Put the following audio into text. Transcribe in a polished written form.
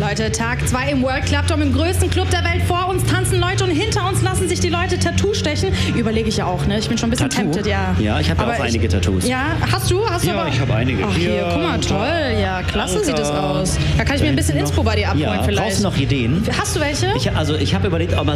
Leute, Tag 2 im World Club Dome, im größten Club der Welt. Vor uns tanzen Leute und hinter uns lassen sich die Leute Tattoo stechen. Überlege ich ja auch, ne? Ich bin schon ein bisschen tempted, ja. Ja, ich habe ja auch einige Tattoos. Ja, hast du? Ja, ich habe einige. Ach, hier, guck mal, toll. Ja, klasse sieht das aus. Da kann ich mir ein bisschen Inspo bei dir abholen vielleicht. Brauchst du noch Ideen? Hast du welche? Ich habe überlegt, ob man